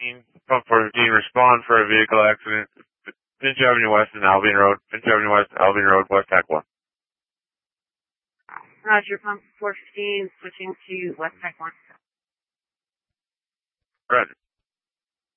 Pump 415, respond for a vehicle accident. Finch Avenue West and Albion Road. Finch Avenue West, Albion Road, West Tech 1. Roger, pump 415, switching to West Tech 1. Roger.